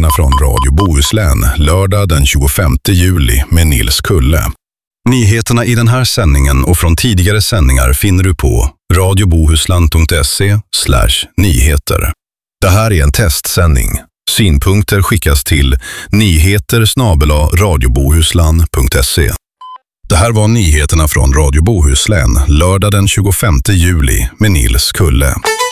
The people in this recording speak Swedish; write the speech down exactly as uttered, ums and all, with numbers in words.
nyheterna från Radio Bohuslän lördag den tjugofemte juli med Nils Kulle. Nyheterna i den här sändningen och från tidigare sändningar finner du på radiobohusland punkt se slash nyheter. Det här är en testsändning. Synpunkter skickas till nyheter snabel-a radiobohusland punkt se. Det här var nyheterna från Radio Bohuslän lördag den tjugofemte juli med Nils Kulle.